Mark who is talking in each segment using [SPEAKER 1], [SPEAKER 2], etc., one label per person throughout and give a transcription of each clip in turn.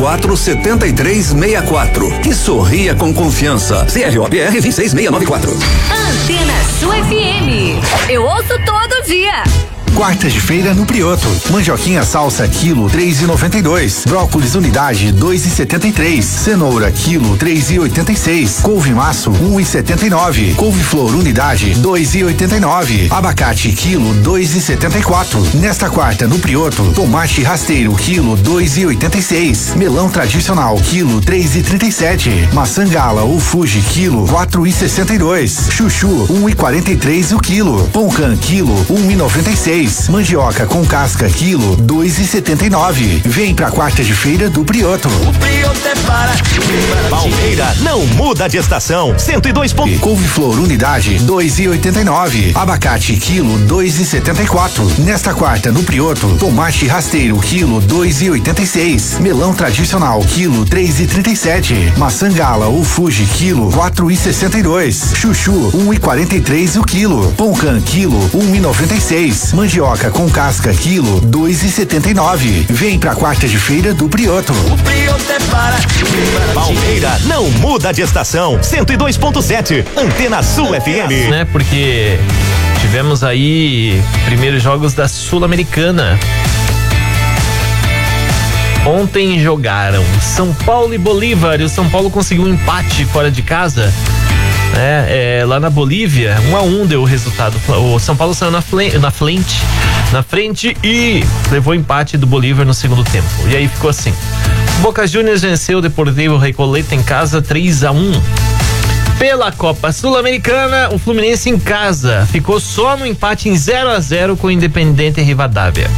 [SPEAKER 1] 32247364 e sorria com confiança. CROPR 26694.
[SPEAKER 2] Antena Sul FM. Eu ouço todo dia.
[SPEAKER 3] Quartas de feira no Prioto. Mandioquinha salsa quilo 3,92. Brócolis unidade 2,73. Cenoura quilo 3,86. Couve maço 1,79. Couve-flor unidade 2,89. Abacate quilo 2,74. Nesta quarta no Prioto, tomate rasteiro quilo 2,86. Melão tradicional quilo 3,37. Maçã gala ou Fuji quilo 4,62. Chuchu 1,43 o quilo. Pão-can quilo 1,96. Mandioca com casca quilo 2,79. Vem pra quarta de feira do Prioto.
[SPEAKER 4] O Prioto é para Palmeira não muda de estação. 102.
[SPEAKER 3] Couve-flor unidade 2,89. Abacate quilo 2,74. Nesta quarta no Prioto, tomate rasteiro quilo 2,86. Melão tradicional quilo 3,37. Maçã gala ou Fuji quilo 4,62. Chuchu 1,43 o quilo. Pão-can quilo 1,96. Mandioca com casca quilo 2,79. Vem pra quarta de feira do Prioto.
[SPEAKER 4] O Prioto é para Palmeira não muda de estação. 102.7 Antena Sul FM.
[SPEAKER 5] Né? Porque tivemos aí primeiros jogos da Sul-Americana. Ontem jogaram São Paulo e Bolívar e o São Paulo conseguiu um empate fora de casa. Lá na Bolívia, 1-1 deu o resultado. O São Paulo saiu na frente e levou empate do Bolívar no segundo tempo. E aí ficou assim: Boca Juniors venceu o Deportivo Recoleta em casa 3-1. Pela Copa Sul-Americana, o Fluminense em casa ficou só no empate em 0-0 com o Independiente Rivadavia.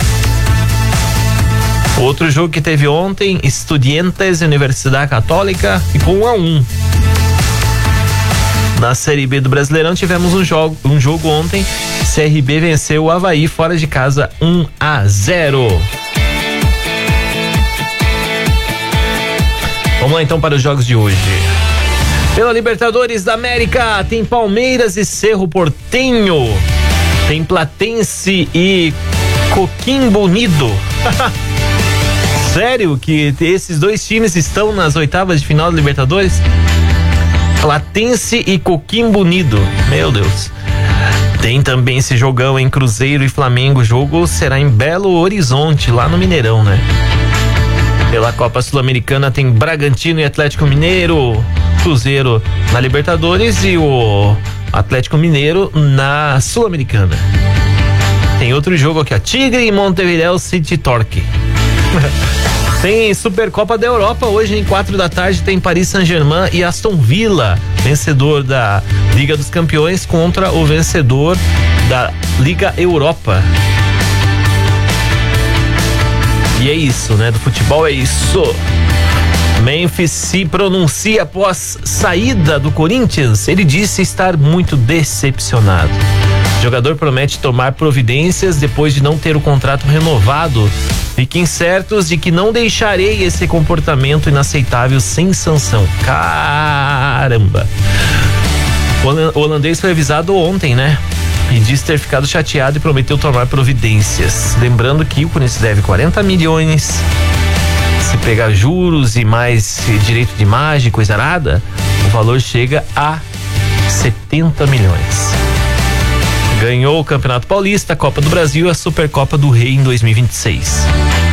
[SPEAKER 5] Outro jogo que teve ontem, Estudiantes e Universidade Católica, ficou 1-1. Na Série B do Brasileirão tivemos um jogo ontem. CRB venceu o Avaí fora de casa 1-0. Vamos lá então para os jogos de hoje. Pela Libertadores da América tem Palmeiras e Cerro Porteño. Tem Platense e Coquimbo Unido. Sério que esses dois times estão nas oitavas de final da Libertadores? Platense e Coquimbo Unido. Meu Deus. Tem também esse jogão em Cruzeiro e Flamengo. O jogo será em Belo Horizonte, lá no Mineirão, né? Pela Copa Sul-Americana tem Bragantino e Atlético Mineiro. Cruzeiro na Libertadores e o Atlético Mineiro na Sul-Americana. Tem outro jogo aqui, ó. Tigre e Montevideo City Torque. Tem Supercopa da Europa hoje em 4 da tarde, tem Paris Saint-Germain e Aston Villa, vencedor da Liga dos Campeões contra o vencedor da Liga Europa. E é isso, né? Do futebol é isso. Memphis se pronuncia após saída do Corinthians. Ele disse estar muito decepcionado. O jogador promete tomar providências depois de não ter o contrato renovado. Fiquem certos de que não deixarei esse comportamento inaceitável sem sanção. Caramba! O holandês foi avisado ontem, né? E disse ter ficado chateado e prometeu tomar providências. Lembrando que o Corinthians deve 40 milhões. Se pegar juros e mais direito de imagem, coisa arada, o valor chega a 70 milhões. Ganhou o Campeonato Paulista, a Copa do Brasil e a Supercopa do Rei em 2026.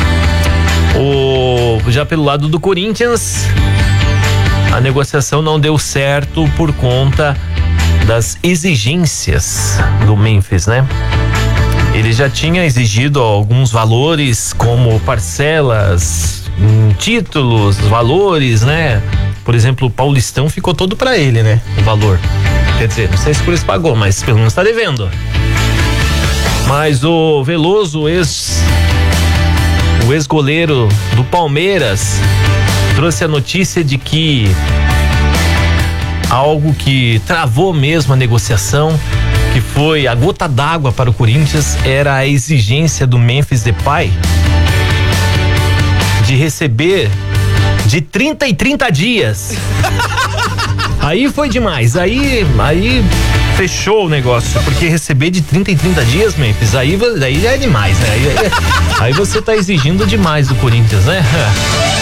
[SPEAKER 5] Já pelo lado do Corinthians, a negociação não deu certo por conta das exigências do Memphis, né? Ele já tinha exigido alguns valores, como parcelas, títulos, valores, né? Por exemplo, o Paulistão ficou todo pra ele, né? O valor. Quer dizer, não sei se por isso pagou, mas pelo menos tá devendo. Mas o Veloso, o ex-goleiro do Palmeiras, trouxe a notícia de que algo que travou mesmo a negociação, que foi a gota d'água para o Corinthians, era a exigência do Memphis Depay de receber de 30 em 30 dias. Aí foi demais, aí fechou o negócio, porque receber de 30 em 30 dias, Memphis, aí já é demais, né? Aí você tá exigindo demais do Corinthians, né?